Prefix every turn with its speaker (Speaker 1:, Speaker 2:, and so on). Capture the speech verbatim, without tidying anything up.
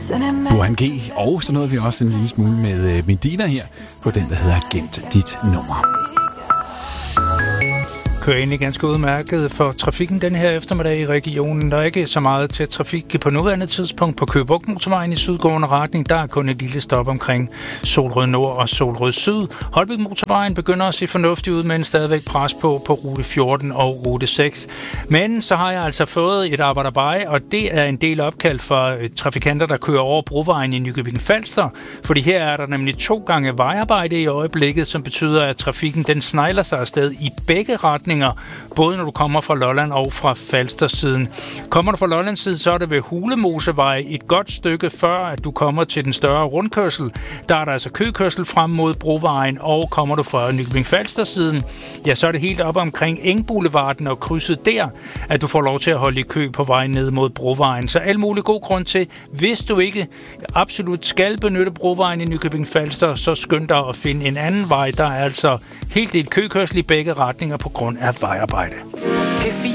Speaker 1: Johan G. Og så nåede vi også en lille smule med Medina her på den, der hedder Gemt dit nummer.
Speaker 2: Kører egentlig ganske udmærket for trafikken den her eftermiddag i regionen. Der er ikke så meget til trafik på nuværende tidspunkt på Køge Bugt Motorvejen i sydgående retning. Der er kun et lille stop omkring Solrød Nord og Solrød Syd. Holbæk Motorvejen begynder at se fornuftigt ud, men stadigvæk pres på på rute fjorten og rute seks. Men så har jeg altså fået et arbejderbej, og det er en del opkald for trafikanter, der kører over brovejen i Nykøbing Falster. Fordi her er der nemlig to gange vejarbejde i øjeblikket, som betyder, at trafikken den snegler sig afsted i begge retninger. Både når du kommer fra Lolland og fra Falstersiden. Kommer du fra Lollands side, så er det ved Hulemosevej et godt stykke før, at du kommer til den større rundkørsel. Der er der altså køkørsel frem mod Brovejen, og kommer du fra Nykøbing Falstersiden, ja, så er det helt op omkring Engboulevarden og krydset der, at du får lov til at holde i kø på vej ned mod Brovejen. Så alt mulig god grund til, hvis du ikke absolut skal benytte Brovejen i Nykøbing Falster, så skynd dig at finde en anden vej. Der er altså helt et køkørsel i begge retninger på grund af vejarbejde.
Speaker 3: P fire